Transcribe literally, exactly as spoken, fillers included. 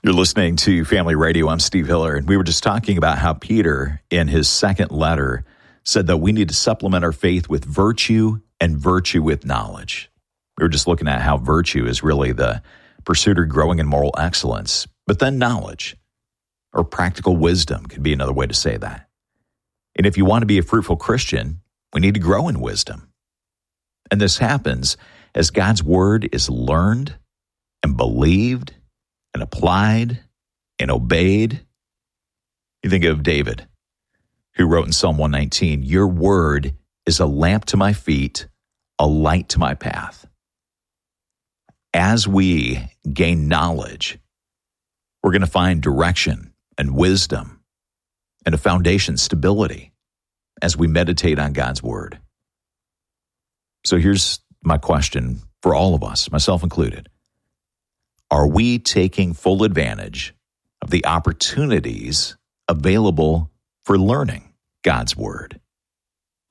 You're listening to Family Radio. I'm Steve Hiller, and we were just talking about how Peter, in his second letter, said that we need to supplement our faith with virtue and virtue with knowledge. We were just looking at how virtue is really the pursuit or growing in moral excellence, but then knowledge or practical wisdom could be another way to say that. And if you want to be a fruitful Christian, we need to grow in wisdom. And this happens as God's word is learned and believed and applied and obeyed. You think of David, who wrote in Psalm one nineteen, "Your word is a lamp to my feet, a light to my path." As we gain knowledge, we're going to find direction and wisdom and a foundation stability as we meditate on God's word. So here's my question for all of us, myself included. Are we taking full advantage of the opportunities available for learning God's word?